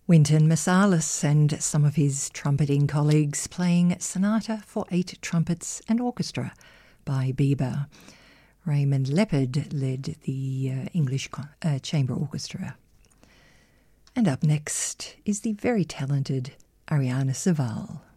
Wynton Marsalis and some of his trumpeting colleagues playing Sonata for 8 Trumpets and Orchestra by Bieber. Raymond Leppard led the English Chamber Orchestra. And up next is the very talented Ariana Saval.